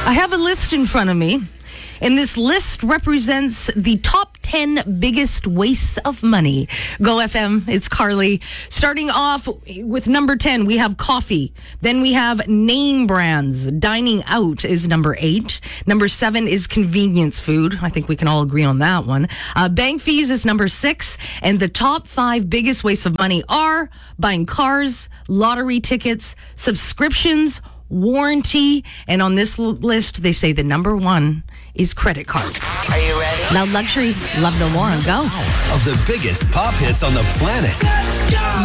I have a list in front of me, and this list represents the top 10 biggest wastes of money. Go FM, it's Carly. Starting off with number 10, we have coffee. Then we have name brands. Dining out is number 8. Number 7 is convenience food. I think we can all agree on that one. Bank fees is number 6. And the top 5 biggest wastes of money are buying cars, lottery tickets, subscriptions, warranty, and on this list, they say the number 1 is credit cards. Are you ready? Loud luxuries, love no more, and go. Of the biggest pop hits on the planet.